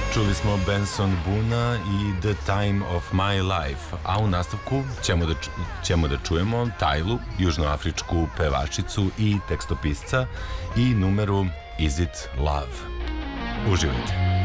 Čuli smo Benson Boona i The Time of My Life, a u nastavku ćemo da čujemo Tajlu, južnoafričku pevačicu i tekstopisca, i numeru Is It Love. Uživajte.